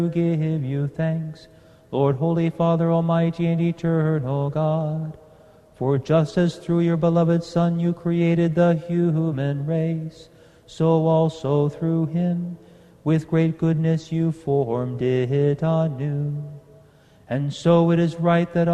give you thanks, Lord, Holy Father, Almighty and eternal God. For just as through your beloved Son you created the human race, so also through him, with great goodness you formed it anew. And so it is right that